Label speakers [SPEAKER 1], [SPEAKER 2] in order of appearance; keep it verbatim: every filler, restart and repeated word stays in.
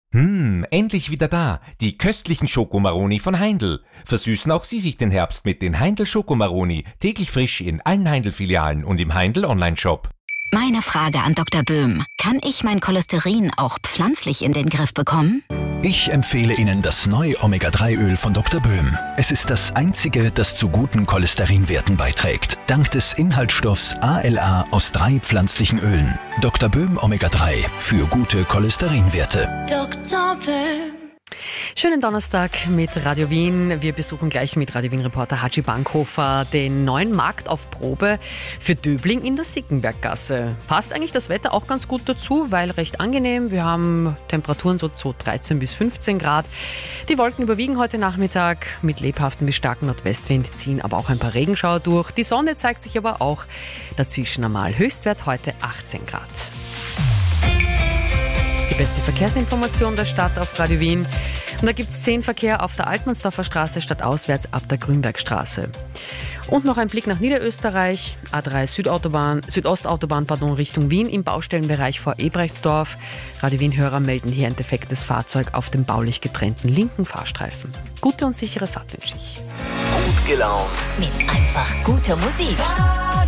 [SPEAKER 1] Hm, endlich wieder da. Die köstlichen Schokomaroni von Heindl. Versüßen auch Sie sich den Herbst mit den Heindl Schokomaroni. Täglich frisch in allen Heindl-Filialen und im Heindl Online-Shop.
[SPEAKER 2] Meine Frage an Doktor Böhm. Kann ich mein Cholesterin auch pflanzlich in den Griff bekommen?
[SPEAKER 3] Ich empfehle Ihnen das neue Omega drei Öl von Doktor Böhm. Es ist das einzige, das zu guten Cholesterinwerten beiträgt. Dank des Inhaltsstoffs A L A aus drei pflanzlichen Ölen. Doktor Böhm Omega drei für gute Cholesterinwerte.
[SPEAKER 4] Doktor Böhm.
[SPEAKER 5] Schönen Donnerstag mit Radio Wien. Wir besuchen gleich mit Radio Wien-Reporter Hatschi Bankhofer den neuen Markt auf Probe für Döbling in der Sickenberggasse. Passt eigentlich das Wetter auch ganz gut dazu, weil recht angenehm. Wir haben Temperaturen so, so dreizehn bis fünfzehn Grad. Die Wolken überwiegen heute Nachmittag. Mit lebhaftem bis starkem Nordwestwind ziehen aber auch ein paar Regenschauer durch. Die Sonne zeigt sich aber auch dazwischen einmal. Höchstwert heute achtzehn Grad. Die beste Verkehrsinformation der Stadt auf Radio Wien. Und da gibt es zehn Verkehr auf der Altmannsdorfer Straße stadtauswärts ab der Grünbergstraße. Und noch ein Blick nach Niederösterreich. A drei Südautobahn, Südostautobahn pardon, Richtung Wien im Baustellenbereich vor Ebrechtsdorf. Radio Wien-Hörer melden hier ein defektes Fahrzeug auf dem baulich getrennten linken Fahrstreifen. Gute und sichere Fahrt wünsche ich.
[SPEAKER 3] Gut gelaunt.
[SPEAKER 4] Mit einfach guter Musik.